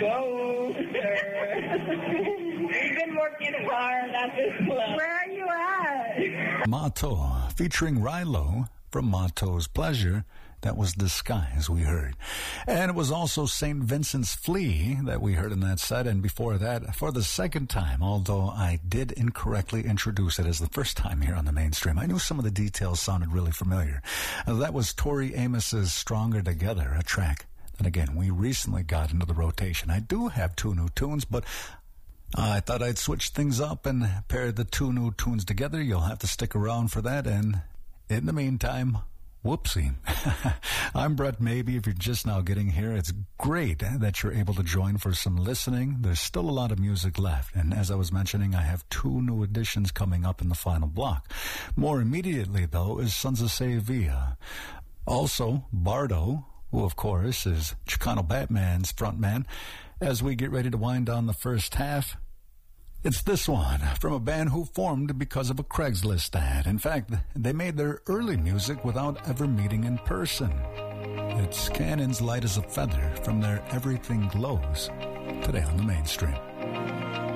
go, sir. We've been working hard at this club. Where are you at? Motto, featuring Rilo from Motto's Pleasure. That was Disguise we heard. And it was also St. Vincent's Flea that we heard in that set. And before that, for the second time, although I did incorrectly introduce it as the first time here on the mainstream, I knew some of the details sounded really familiar. That was Tori Amos's Stronger Together, a track that, again, we recently got into the rotation. I do have two new tunes, but I thought I'd switch things up and pair the two new tunes together. You'll have to stick around for that. And in the meantime, whoopsie. I'm Brett Maybe. If you're just now getting here, it's great that you're able to join for some listening. There's still a lot of music left. And as I was mentioning, I have two new additions coming up in the final block. More immediately, though, is Sons of Sevilla. Also, Bardo, who, of course, is Chicano Batman's frontman. As we get ready to wind down the first half, it's this one from a band who formed because of a Craigslist ad. In fact, they made their early music without ever meeting in person. It's Cannon's Light as a Feather from their Everything Glows, today on the mainstream.